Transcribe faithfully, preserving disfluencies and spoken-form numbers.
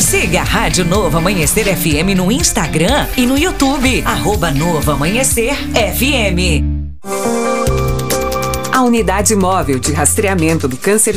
Siga a Rádio Novo Amanhecer F M no Instagram e no YouTube, arroba Novo Amanhecer F M. A unidade móvel de rastreamento do câncer